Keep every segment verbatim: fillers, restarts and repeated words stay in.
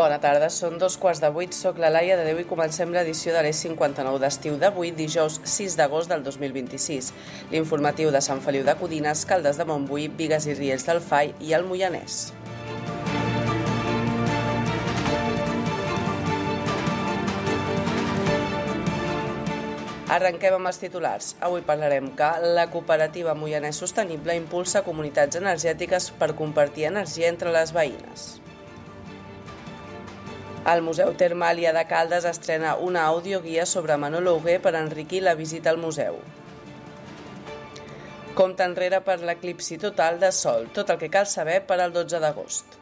Bona tarda, són dos quarts de vuit, soc la Laia de Déu i comencem l'edició de l'E cinquanta-nou d'estiu d'avui, dijous sis d'agost del dos mil vint-i-sis. L'informatiu de Sant Feliu de Codines, Caldes de Montbui, Bigues i Riells del Fai i el Moianès. Arrenquem amb els titulars. Avui parlarem que la cooperativa Moianès Sostenible impulsa comunitats energètiques per compartir energia entre les veïnes. El Museu Termàlia de Caldes estrena una audioguia sobre Manolo Hugué per enriquir la visita al museu. Compte enrere per l'eclipsi total de Sol, tot el que cal saber per al dotze d'agost.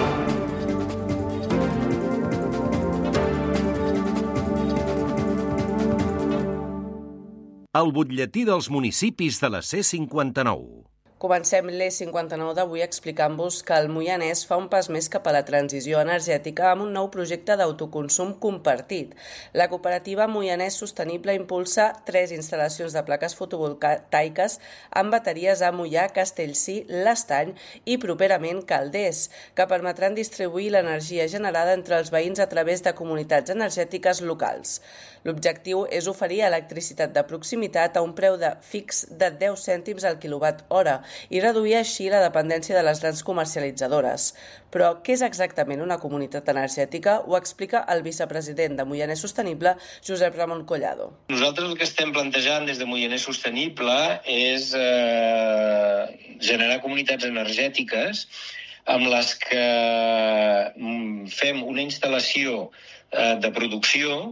El butlletí dels municipis de la C cinquanta-nou. Comencem l'E cinquanta-nou d'avui explicant-vos que el Moianès fa un pas més cap a la transició energètica amb un nou projecte d'autoconsum compartit. La cooperativa Moianès Sostenible impulsa tres instal·lacions de plaques fotovoltaiques amb bateries a Moià, Castellcir, l'Estany i properament Calders, que permetran distribuir l'energia generada entre els veïns a través de comunitats energètiques locals. L'objectiu és oferir electricitat de proximitat a un preu de fix de deu cèntims al quilowatt hora i reduir així la dependència de les grans comercialitzadores. Però què és exactament una comunitat energètica? Ho explica el vicepresident de Moianès Sostenible, Josep Ramon Collado. Nosaltres el que estem plantejant des de Moianès Sostenible és eh, generar comunitats energètiques amb les que fem una instal·lació eh, de producció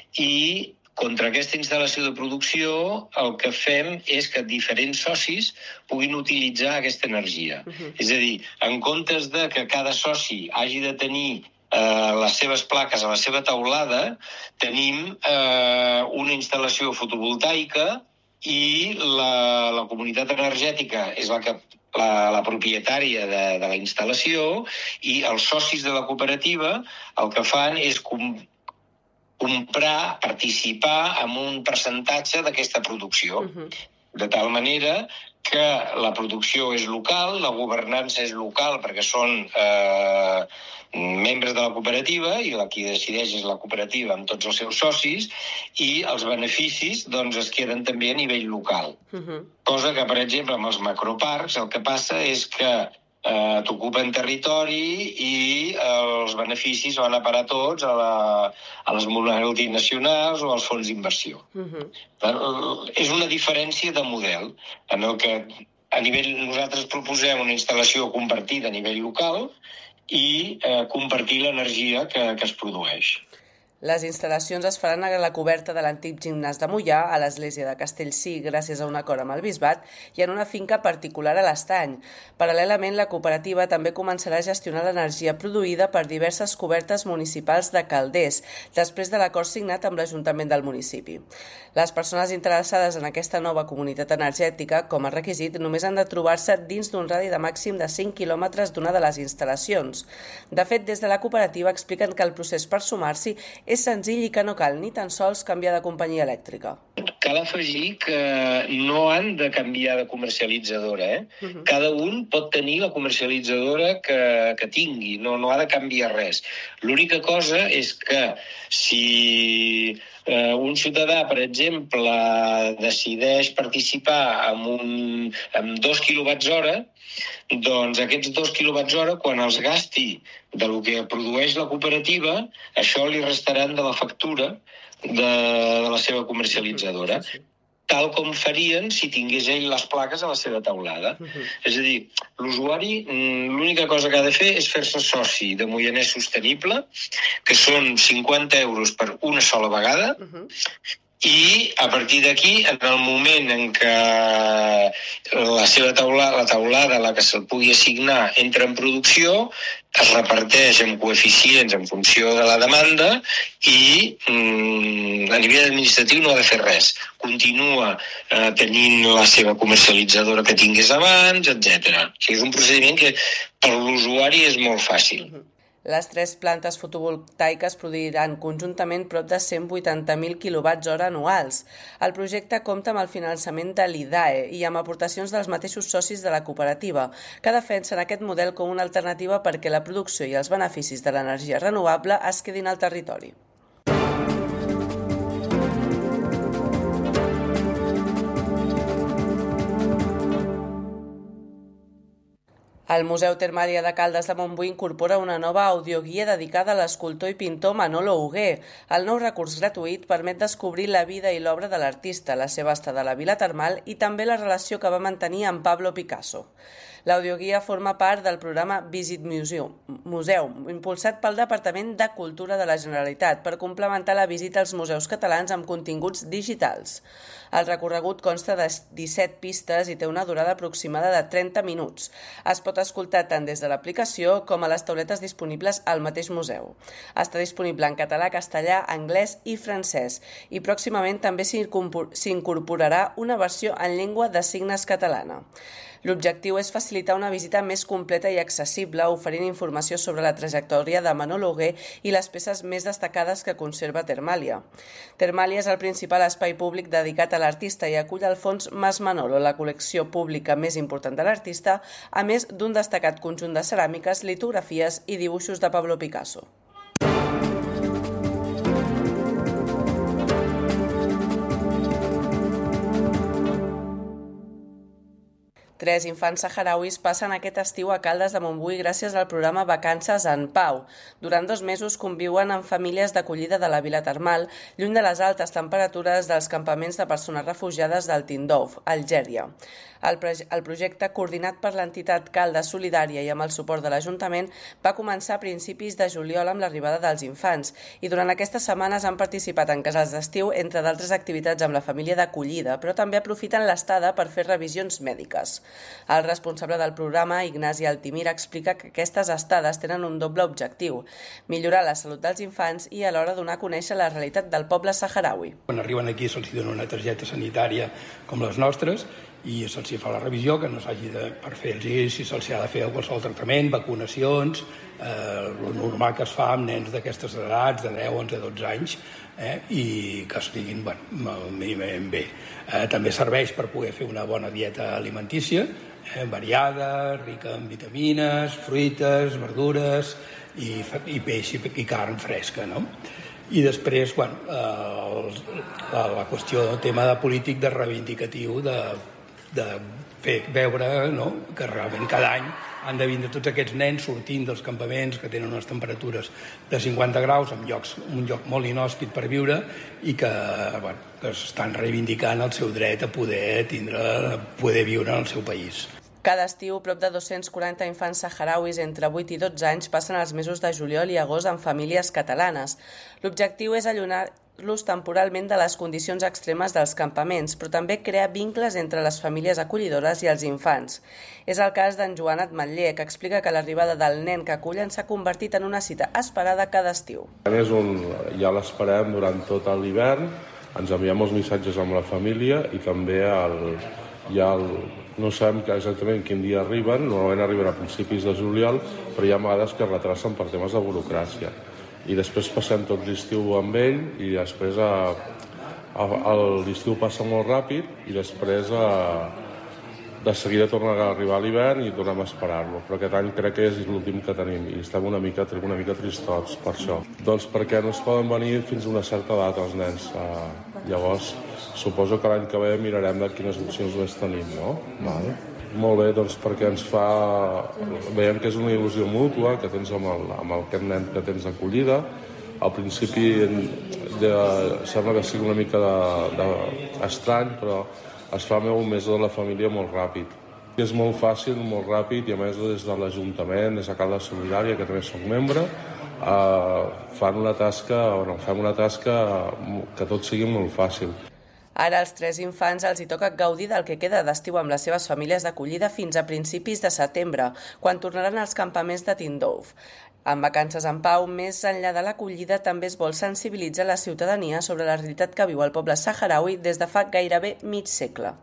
i contra aquesta instal·lació de producció el que fem és que diferents socis puguin utilitzar aquesta energia. Uh-huh. És a dir, en comptes de que cada soci hagi de tenir eh, les seves plaques a la seva teulada, tenim eh, una instal·lació fotovoltaica i la, la comunitat energètica és la que La, la propietària de, de la instal·lació i els socis de la cooperativa el que fan és com, comprar, participar en un percentatge d'aquesta producció. Uh-huh. De tal manera que la producció és local, la governança és local perquè són eh, membres de la cooperativa i la qui decideix és la cooperativa amb tots els seus socis i els beneficis doncs, es queden també a nivell local. Uh-huh. Cosa que, per exemple, amb els macroparcs el que passa és que eh, t'ocupen territori i eh, els beneficis van a parar tots a, la, a les multinacionals o als fons d'inversió. Uh-huh. És una diferència de model en el que a nivell nosaltres proposem una instal·lació compartida a nivell local i eh, compartir l'energia que, que es produeix. Les instal·lacions es faran a la coberta de l'antic gimnàs de Moià, a l'església de Castellcir, gràcies a un acord amb el bisbat, i en una finca particular a l'Estany. Paral·lelament, la cooperativa també començarà a gestionar l'energia produïda per diverses cobertes municipals de Calders, després de l'acord signat amb l'Ajuntament del municipi. Les persones interessades en aquesta nova comunitat energètica, com a requisit, només han de trobar-se dins d'un radi de màxim de cinc quilòmetres d'una de les instal·lacions. De fet, des de la cooperativa expliquen que el procés per sumar-s'hi és senzill i que no cal ni tan sols canviar de companyia elèctrica. Cal afegir que no han de canviar de comercialitzadora. Eh? Uh-huh. Cada un pot tenir la comercialitzadora que, que tingui, no, no ha de canviar res. L'única cosa és que si eh, un ciutadà, per exemple, decideix participar amb, un, amb dos quilowatts hora, doncs aquests dos quilowatts hora, quan els gasti del que produeix la cooperativa, això li restaran de la factura de, de la seva comercialitzadora, tal com farien si tingués ell les plaques a la seva teulada. Uh-huh. És a dir, l'usuari l'única cosa que ha de fer és fer-se soci de Moianès Sostenible, que són cinquanta euros per una sola vegada, uh-huh. I a partir d'aquí, en el moment en què la seva taulada, la taulada, la que se'l pugui assignar, entra en producció, es reparteix en coeficients en funció de la demanda i mm, a nivell administratiu no ha de fer res. Continua eh, tenint la seva comercialitzadora que tingués abans, etcètera. O sigui, és un procediment que per l'usuari és molt fàcil. Les tres plantes fotovoltaiques produiran conjuntament prop de cent vuitanta mil quilowatts hora anuals. El projecte compta amb el finançament de l'I D A E i amb aportacions dels mateixos socis de la cooperativa, que defensen aquest model com una alternativa perquè la producció i els beneficis de l'energia renovable es quedin al territori. El Museu Termàlia de Caldes de Montbui incorpora una nova audioguia dedicada a l'escultor i pintor Manolo Hugué. El nou recurs gratuït permet descobrir la vida i l'obra de l'artista, la seva estada a la vila termal i també la relació que va mantenir amb Pablo Picasso. L'audioguia forma part del programa Visit Museum, Museum, impulsat pel Departament de Cultura de la Generalitat per complementar la visita als museus catalans amb continguts digitals. El recorregut consta de disset pistes i té una durada aproximada de trenta minuts. Es pot escoltar tant des de l'aplicació com a les tauletes disponibles al mateix museu. Està disponible en català, castellà, anglès i francès i pròximament també s'incorporarà una versió en llengua de signes catalana. L'objectiu és facilitar una visita més completa i accessible, oferint informació sobre la trajectòria de Manolo Hugué i les peces més destacades que conserva Termàlia. Termàlia és el principal espai públic dedicat a l'artista i acull el fons Mas Manolo, la col·lecció pública més important de l'artista, a més d'un destacat conjunt de ceràmiques, litografies i dibuixos de Pablo Picasso. Tres infants saharauis passen aquest estiu a Caldes de Montbui gràcies al programa Vacances en Pau. Durant dos mesos conviuen amb famílies d'acollida de la vila termal, lluny de les altes temperatures dels campaments de persones refugiades del Tindouf, Algèria. El, el projecte, coordinat per l'entitat Caldes Solidària i amb el suport de l'Ajuntament, va començar a principis de juliol amb l'arribada dels infants i durant aquestes setmanes han participat en casals d'estiu, entre d'altres activitats amb la família d'acollida, però també aprofiten l'estada per fer revisions mèdiques. El responsable del programa, Ignasi Altimira, explica que aquestes estades tenen un doble objectiu: millorar la salut dels infants i alhora donar a conèixer la realitat del poble saharaui. Quan arriben aquí se'ls dona una targeta sanitària com les nostres i se'ls fa la revisió, que no s'hagi de, per fer-los, si se'ls ha de fer qualsevol tractament, vacunacions, eh, el normal que es fa amb nens d'aquestes edats, de deu, onze, dotze anys, eh, i que estiguin bueno, mínimament bé. Eh, també serveix per poder fer una bona dieta alimentícia, eh, variada, rica en vitamines, fruites, verdures i, i peix i, i carn fresca, no? I després, bueno, eh, la, la qüestió del tema de polític, de reivindicatiu, de, de fer veure, no?, que realment cada any han de vindre tots aquests nens sortint dels campaments que tenen unes temperatures de cinquanta graus en llocs, un lloc molt inhòspit per viure i que, bueno, que estan reivindicant el seu dret a poder tindre, poder viure en el seu país. Cada estiu, prop de dos-cents quaranta infants saharauis entre vuit i dotze anys passen els mesos de juliol i agost en famílies catalanes. L'objectiu és allunyar-los temporalment de les condicions extremes dels campaments, però també crear vincles entre les famílies acollidores i els infants. És el cas d'en Joan Atmatller, que explica que l'arribada del nen que acullen s'ha convertit en una cita esperada cada estiu. És un, ja l'esperem durant tot l'hivern, ens enviem els missatges amb la família i també el, ja el, no sabem exactament quin dia arriben, normalment arriben a principis de juliol, però hi ha vegades que es retracen per temes de burocràcia. I després passem tot l'estiu amb ell i després a, a, l'estiu passa molt ràpid i després a, de seguida torna a arribar a l'hivern i tornem a esperar-lo. Però aquest any crec que és l'últim que tenim i estem una mica, una mica tristots per això. Doncs perquè no es poden venir fins a una certa edat els nens. Uh, llavors, suposo que l'any que ve mirarem de quines opcions més tenim, no? Vale. Molt bé, doncs perquè ens fa... Veiem que és una il·lusió mútua que tens amb, el, amb el, aquest nen que tens d'acollida. Al principi de, sembla que sigui una mica de, de, estrany, però es fa molt més de la família molt ràpid. És molt fàcil, molt ràpid, i a més des de l'Ajuntament, des de Caldes Solidària, que també soc membre, eh, fan una tasca, bueno, fem una tasca que tot sigui molt fàcil. Ara als tres infants els hi toca gaudir del que queda d'estiu amb les seves famílies d'acollida fins a principis de setembre, quan tornaran als campaments de Tindouf. Amb Vacances en Pau, més enllà de l'acollida, també es vol sensibilitzar la ciutadania sobre la realitat que viu el poble saharaui des de fa gairebé mig segle.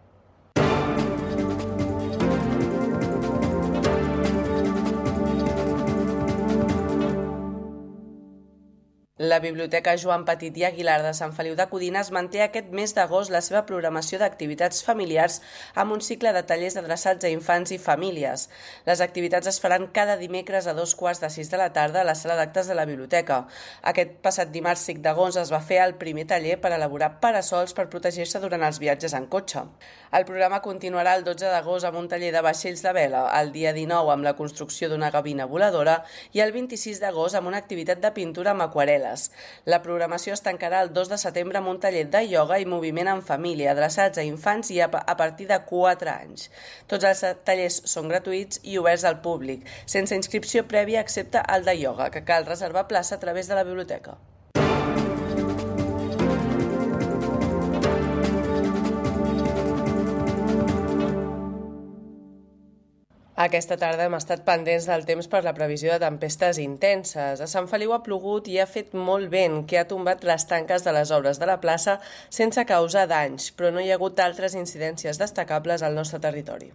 La Biblioteca Joan Petit i Aguilar de Sant Feliu de Codines manté aquest mes d'agost la seva programació d'activitats familiars amb un cicle de tallers adreçats a infants i famílies. Les activitats es faran cada dimecres a dos quarts de sis de la tarda a la sala d'actes de la biblioteca. Aquest passat dimarts cinc d'agost es va fer el primer taller per elaborar parasols per protegir-se durant els viatges en cotxe. El programa continuarà el dotze d'agost amb un taller de vaixells de vela, el dia dinou amb la construcció d'una gavina voladora i el vint-i-sis d'agost amb una activitat de pintura amb aquarel·la. La programació es tancarà el dos de setembre amb un taller de ioga i moviment en família, adreçats a infants i a partir de quatre anys. Tots els tallers són gratuïts i oberts al públic, sense inscripció prèvia excepte el de ioga, que cal reservar plaça a través de la biblioteca. Aquesta tarda hem estat pendents del temps per la previsió de tempestes intenses. A Sant Feliu ha plogut i ha fet molt vent, que ha tombat les tanques de les obres de la plaça sense causar danys, però no hi ha hagut altres incidències destacables al nostre territori.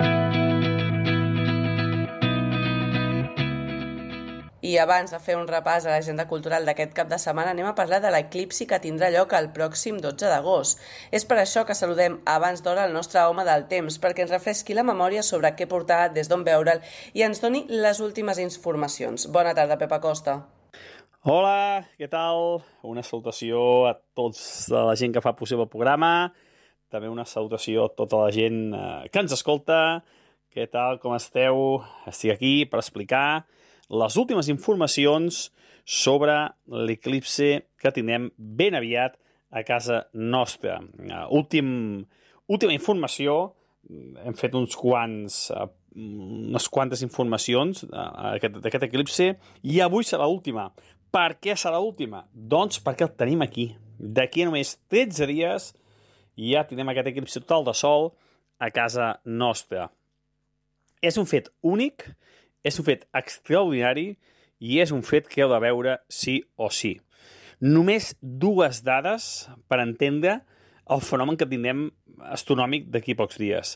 I abans de fer un repàs a l'agenda cultural d'aquest cap de setmana, anem a parlar de l'eclipsi que tindrà lloc el pròxim dotze d'agost. És per això que saludem abans d'hora el nostre home del temps, perquè ens refresqui la memòria sobre què portar, des d'on veure'l i ens doni les últimes informacions. Bona tarda, Pep Acosta. Hola, què tal? Una salutació a tots de la gent que fa possible el programa, també una salutació a tota la gent que ens escolta. Què tal, com esteu? Estic aquí per explicar les últimes informacions sobre l'eclipsi que tindrem ben aviat a casa nostra. Últim, última informació, hem fet uns quants, unes quantes informacions d'aquest eclipsi i avui serà l'última. Per què serà l'última? Doncs perquè el tenim aquí. D'aquí a només tretze dies ja tindrem aquest eclipsi total de sol a casa nostra. És un fet únic, és un fet extraordinari i és un fet que heu de veure sí o sí. Només dues dades per entendre el fenomen que tindrem astronòmic d'aquí a pocs dies.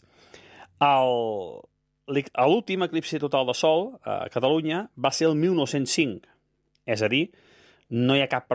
L'últim eclipsi total de sol a Catalunya va ser el mil nou-cents cinc, és a dir, no hi ha cap